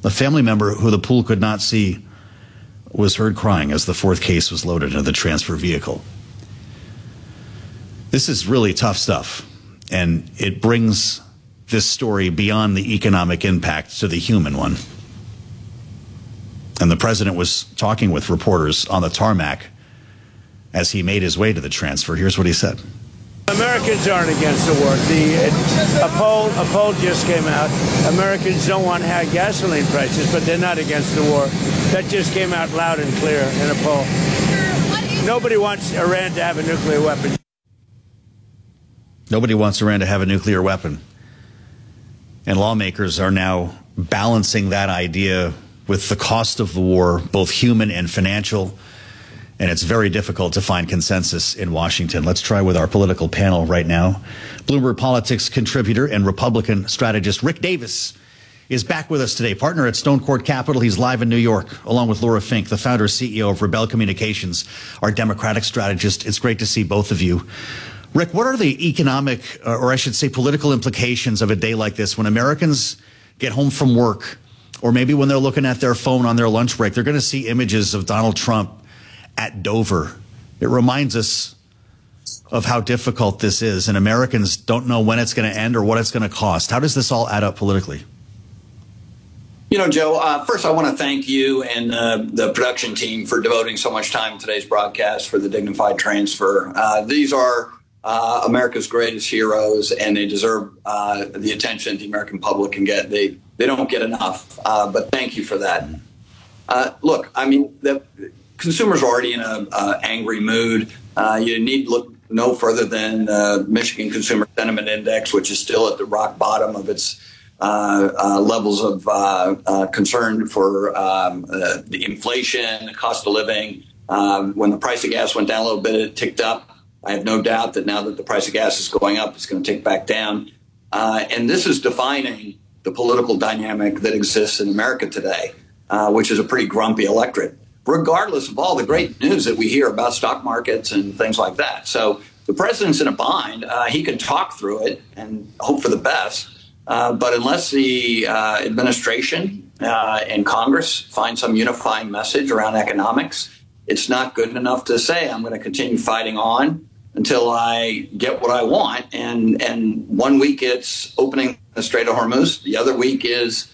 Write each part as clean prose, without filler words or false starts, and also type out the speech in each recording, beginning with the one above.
A family member who the pool could not see was heard crying as the fourth case was loaded into the transfer vehicle. This is really tough stuff, and it brings this story beyond the economic impact to the human one. And the president was talking with reporters on the tarmac as he made his way to the transfer. Here's what he said. Americans aren't against the war. A poll just came out. Americans don't want high gasoline prices, but they're not against the war. That just came out loud and clear in a poll. Nobody wants Iran to have a nuclear weapon. Nobody wants Iran to have a nuclear weapon. And lawmakers are now balancing that idea with the cost of the war, both human and financial. And it's very difficult to find consensus in Washington. Let's try with our political panel right now. Bloomberg Politics contributor and Republican strategist Rick Davis is back with us today. Partner at Stone Court Capital. He's live in New York, along with Laura Fink, the founder and CEO of Rebel Communications, our Democratic strategist. It's great to see both of you. Rick, what are the economic, or I should say political implications of a day like this when Americans get home from work, or maybe when they're looking at their phone on their lunch break, they're going to see images of Donald Trump at Dover? It reminds us of how difficult this is, and Americans don't know when it's going to end or what it's going to cost. How does this all add up politically? You know, Joe, first I want to thank you and the production team for devoting so much time to today's broadcast for the dignified transfer. These are America's greatest heroes, and they deserve the attention the American public can get. They don't get enough, but thank you for that. Look, I mean, the consumers are already in an angry mood. You need to look no further than Michigan Consumer Sentiment Index, which is still at the rock bottom of its levels of concern for the inflation, the cost of living. When the price of gas went down a little bit, it ticked up. I have no doubt that now that the price of gas is going up, it's going to tick back down. And this is defining the political dynamic that exists in America today, which is a pretty grumpy electorate, regardless of all the great news that we hear about stock markets and things like that. So the president's in a bind. He can talk through it and hope for the best. But unless the administration and Congress find some unifying message around economics, it's not good enough to say I'm going to continue fighting on until I get what I want. And 1 week it's opening the Strait of Hormuz. The other week is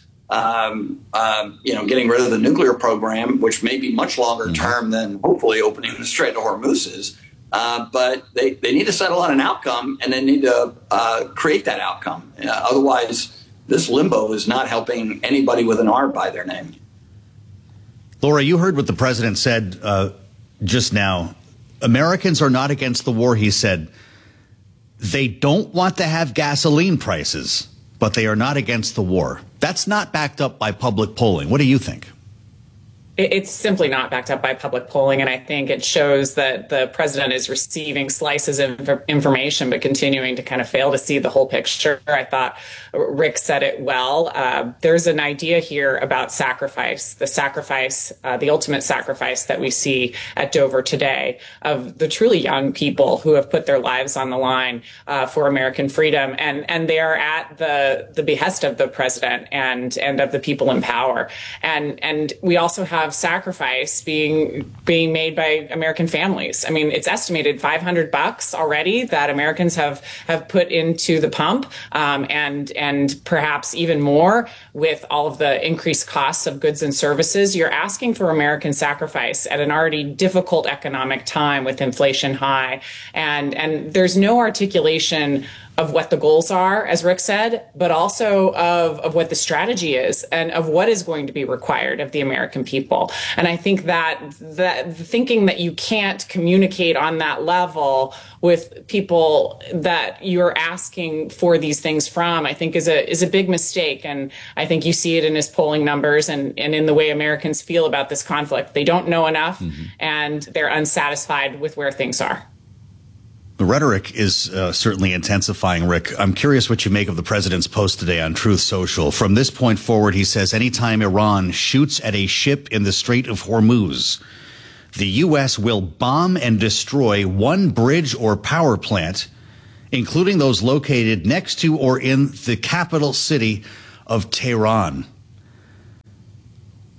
getting rid of the nuclear program, which may be much longer term than hopefully opening the Strait of Hormuz is. But they need to settle on an outcome, and they need to create that outcome. Otherwise, this limbo is not helping anybody with an R by their name. Laura, you heard what the president said just now. Americans are not against the war, he said. They don't want to have gasoline prices, but they are not against the war. That's not backed up by public polling. What do you think? It's simply not backed up by public polling, and I think it shows that the president is receiving slices of information but continuing to kind of fail to see the whole picture. I thought Rick said it well. There's an idea here about sacrifice, the ultimate sacrifice that we see at Dover today of the truly young people who have put their lives on the line for American freedom, and they are at the behest of the president and of the people in power. And we also have sacrifice being made by American families. I mean, it's estimated $500 already that Americans have put into the pump, and perhaps even more with all of the increased costs of goods and services. You're asking for American sacrifice at an already difficult economic time with inflation high, and there's no articulation of what the goals are, as Rick said, but also of what the strategy is and of what is going to be required of the American people. And I think that thinking that you can't communicate on that level with people that you're asking for these things from, I think is a big mistake. And I think you see it in his polling numbers and in the way Americans feel about this conflict. They don't know enough, and they're unsatisfied with where things are. The rhetoric is certainly intensifying, Rick. I'm curious what you make of the president's post today on Truth Social. From this point forward, he says, anytime Iran shoots at a ship in the Strait of Hormuz, the U.S. will bomb and destroy one bridge or power plant, including those located next to or in the capital city of Tehran.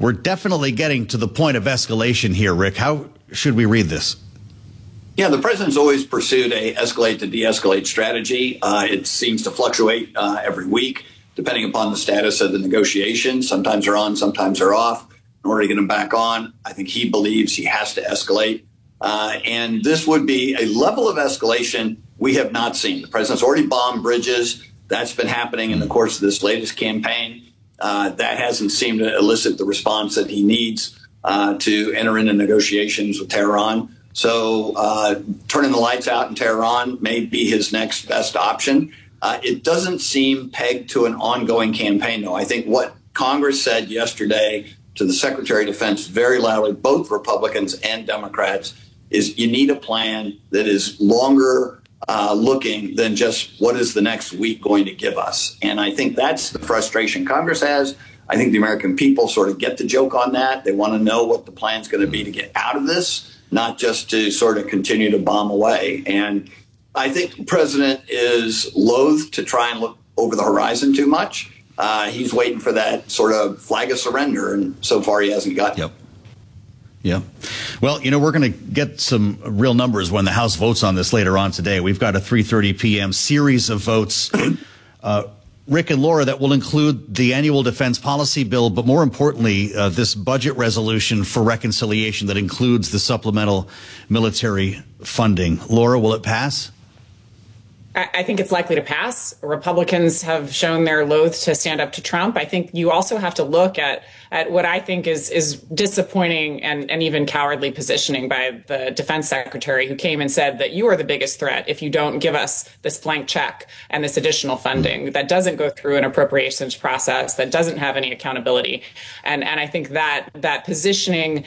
We're definitely getting to the point of escalation here, Rick. How should we read this? Yeah, the president's always pursued a escalate to de-escalate strategy. It seems to fluctuate every week, depending upon the status of the negotiations. Sometimes they're on, sometimes they're off. In order to get them back on, I think he believes he has to escalate. And this would be a level of escalation we have not seen. The president's already bombed bridges. That's been happening in the course of this latest campaign. That hasn't seemed to elicit the response that he needs to enter into negotiations with Tehran. So turning the lights out in Tehran may be his next best option. It doesn't seem pegged to an ongoing campaign, though. I think what Congress said yesterday to the Secretary of Defense very loudly, both Republicans and Democrats, is you need a plan that is longer looking than just what is the next week going to give us. And I think that's the frustration Congress has. I think the American people sort of get the joke on that. They want to know what the plan's going to be to get out of this, not just to sort of continue to bomb away. And I think the president is loath to try and look over the horizon too much. He's waiting for that sort of flag of surrender, and so far he hasn't gotten it. Yep. Yeah. Well, we're going to get some real numbers when the House votes on this later on today. We've got a 3:30 p.m. series of votes, Rick and Laura, that will include the annual defense policy bill, but more importantly, this budget resolution for reconciliation that includes the supplemental military funding. Laura, will it pass? I think it's likely to pass. Republicans have shown their loath to stand up to Trump. I think you also have to look at what I think is disappointing and even cowardly positioning by the defense secretary, who came and said that you are the biggest threat if you don't give us this blank check and this additional funding that doesn't go through an appropriations process, that doesn't have any accountability. And I think that positioning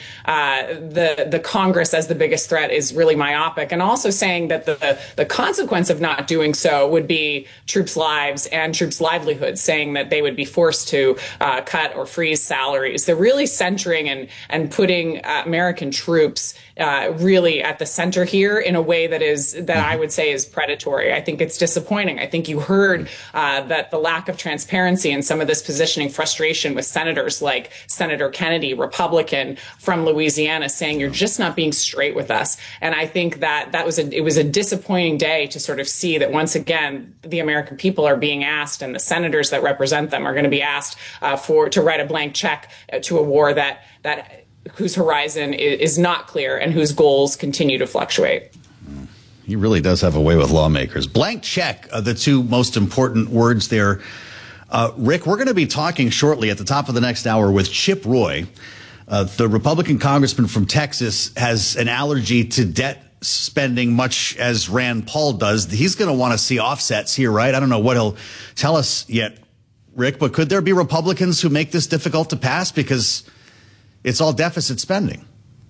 the Congress as the biggest threat is really myopic, and also saying that the consequence of not doing so would be troops' lives and troops' livelihoods, saying that they would be forced to cut or freeze salaries. They're really centering and putting American troops really at the center here in a way that I would say is predatory. I think it's disappointing. I think you heard that the lack of transparency and some of this positioning frustration with senators like Senator Kennedy, Republican from Louisiana, saying you're just not being straight with us. And I think that it was a disappointing day to sort of see that once again the American people are being asked, and the senators that represent them are going to be asked to write a blank check to a war that whose horizon is not clear and whose goals continue to fluctuate. He really does have a way with lawmakers. Blank check, the two most important words there. Rick, we're going to be talking shortly at the top of the next hour with Chip Roy. The Republican congressman from Texas has an allergy to debt spending, much as Rand Paul does. He's going to want to see offsets here, right? I don't know what he'll tell us yet, Rick, but could there be Republicans who make this difficult to pass because it's all deficit spending?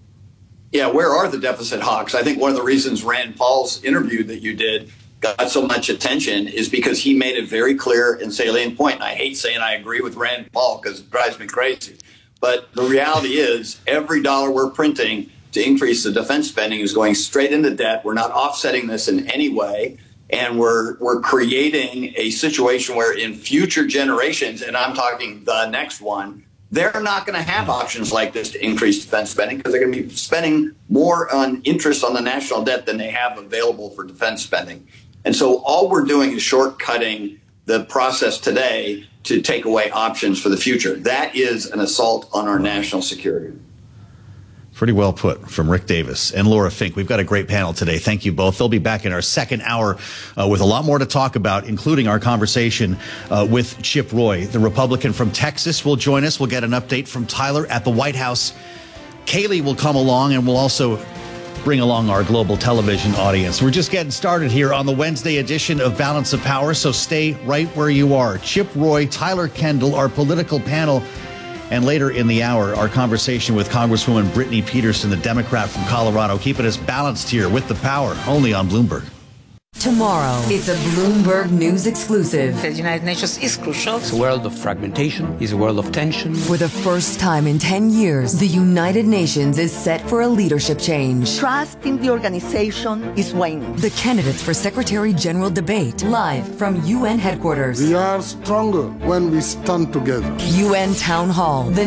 Yeah, where are the deficit hawks? I think one of the reasons Rand Paul's interview that you did got so much attention is because he made a very clear and salient point. And I hate saying I agree with Rand Paul because it drives me crazy. But the reality is every dollar we're printing to increase the defense spending is going straight into debt. We're not offsetting this in any way. And we're creating a situation where in future generations, and I'm talking the next one, they're not going to have options like this to increase defense spending because they're going to be spending more on interest on the national debt than they have available for defense spending. And so all we're doing is shortcutting the process today to take away options for the future. That is an assault on our national security. Pretty well put from Rick Davis and Laura Fink. We've got a great panel today. Thank you both. They'll be back in our second hour with a lot more to talk about, including our conversation with Chip Roy. The Republican from Texas will join us. We'll get an update from Tyler at the White House. Kayleigh will come along, and we'll also bring along our global television audience. We're just getting started here on the Wednesday edition of Balance of Power, so stay right where you are. Chip Roy, Tyler Kendall, our political panel. And later in the hour, our conversation with Congresswoman Brittany Peterson, the Democrat from Colorado, keeping us balanced here with the power, only on Bloomberg. Tomorrow, it's a Bloomberg News exclusive. The United Nations is crucial. It's a world of fragmentation. It's a world of tension. For the first time in 10 years, the United Nations is set for a leadership change. Trust in the organization is waning. The candidates for Secretary General debate live from UN headquarters. We are stronger when we stand together. UN Town Hall.